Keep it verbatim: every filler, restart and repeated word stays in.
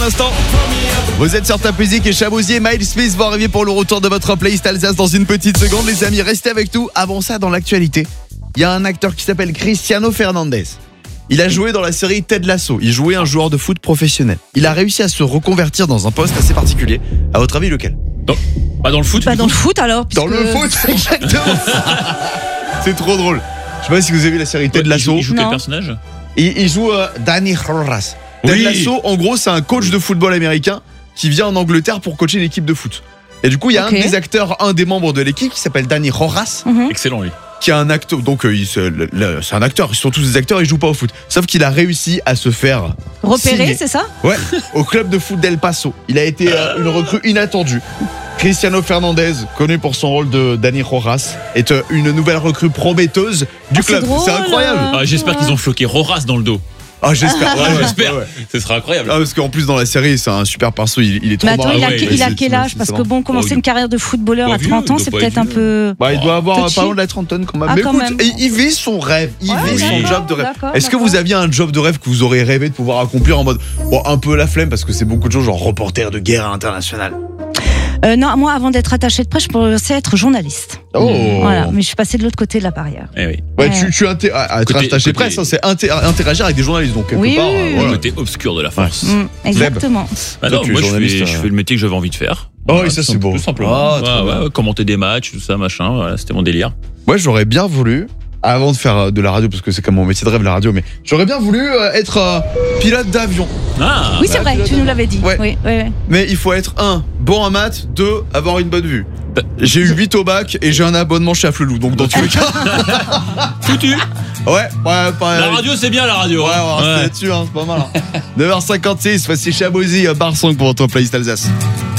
Instant. Vous êtes sur Top Music et Chabousier, Miles Smith vont arriver pour le retour de votre playlist Alsace dans une petite seconde. Les amis, restez avec nous. Avant ça, dans l'actualité, il y a un acteur qui s'appelle Cristiano Fernandez. Il a joué dans la série Ted Lasso. Il jouait un joueur de foot professionnel. Il a réussi à se reconvertir dans un poste assez particulier. À votre avis, lequel ? Dans, Pas dans le foot. Pas dans le foot alors. Dans le foot, exactement. C'est trop drôle. Je sais pas si vous avez vu la série Ted Lasso. Il joue Non. quel personnage ? Il, il joue euh, Dani Rojas. Ted Oui. Lasso, en gros, c'est un coach de football américain qui vient en Angleterre pour coacher l'équipe de foot. Et du coup, il y a Ok. un des acteurs, un des membres de l'équipe qui s'appelle Dani Rojas, Mhm. Excellent, lui. qui est un acteur. Donc, euh, il, c'est, le- le- c'est un acteur. Ils sont tous des acteurs. Ils jouent pas au foot. Sauf qu'il a réussi à se faire Repéré, signer. c'est ça ? Ouais, au club de foot d'El Paso. Il a été euh, une recrue inattendue. Cristiano Fernandez, connu pour son rôle de Dani Rojas, est euh, une nouvelle recrue prometteuse du Ah, c'est club. drôle. C'est incroyable. Ah, j'espère qu'ils ont floqué Roras dans le dos. Ah, j'espère. Ouais, ouais, J'espère. ouais, ouais. Ce sera incroyable. Ah, parce qu'en plus dans la série c'est un super perso, il, il est trop Mais attends, marrant. il a, ouais, il a c'est- quel c'est- âge ? c'est Parce que marrant. bon, commencer Oh, une carrière de footballeur pas à vieux, trente ans, il c'est doit pas peut-être être un vieux. peu. Bah, il doit avoir touchy. pas loin de la trentaine quand même. Ah, Mais quand écoute, même. il, il vit son rêve. Il Ouais, vit son d'accord, job de rêve. d'accord, Est-ce que d'accord. vous aviez un job de rêve que vous auriez rêvé de pouvoir accomplir en mode bon, un peu la flemme parce que c'est beaucoup de choses genre reporter de guerre internationale. Euh, non, moi, avant d'être attaché de presse, je pensais être journaliste. Oh. Voilà, mais je suis passée de l'autre côté de la barrière. Eh oui. Ouais, Ouais. tu, tu inter- à, à être Côté- attaché côté- presse, hein, c'est inter- interagir avec des journalistes donc quelque Oui, part. oui, euh, oui. Le voilà. côté obscur de la force. Mm, exactement. Bah Toi, non, tu es moi je journaliste, fais, je euh. fais le métier que j'avais envie de faire. Oh, Voilà, oui, ça, c'est tout- beau. Tout simplement. Ah, Ouais, trop ouais, bien. ouais, commenter des matchs, tout ça, machin. Voilà, c'était mon délire. Moi, j'aurais bien voulu, avant de faire euh, de la radio, parce que c'est comme mon métier de rêve, la radio, mais j'aurais bien voulu euh, être euh, pilote d'avion. Ah. Oui, c'est bah, vrai, pilote tu nous l'avais dit. Ouais. Oui, oui, oui. Mais il faut être un, bon en maths, deux, avoir une bonne vue. Bah, J'ai eu huit au bac et j'ai un abonnement chez Afflelou, donc dans tous les cas. Foutu. Ouais, ouais, pas. La radio, c'est bien la radio. Ouais, on hein. va rester Ouais. là-dessus, hein, c'est pas mal. Hein. neuf heures cinquante-six, voici Chabouzy, Bar Song pour votre playlist Alsace.